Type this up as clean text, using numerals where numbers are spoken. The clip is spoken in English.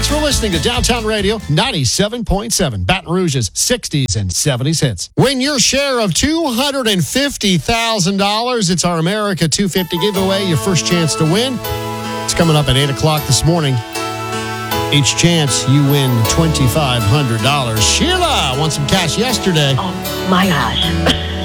Thanks for listening to Downtown Radio 97.7, Baton Rouge's 60s and 70s hits. Win your share of $250,000. It's our America 250 giveaway. Your first chance to win. It's coming up at 8 o'clock this morning. Each chance, you win $2,500. Sheila won some cash yesterday. Oh, my gosh.